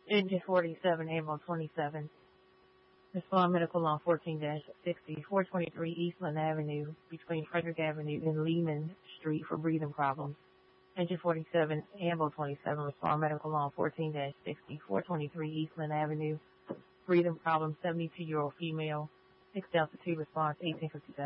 Engine 47, ambulance 27. Respond medical law 14-60, 423 Eastland Avenue, between Frederick Avenue and Lehman Street for breathing problems. Engine 47, ambulance 27, respond medical law 14-60, 423 Eastland Avenue, breathing problems, 72-year-old female, 6 Delta 2 response 1857.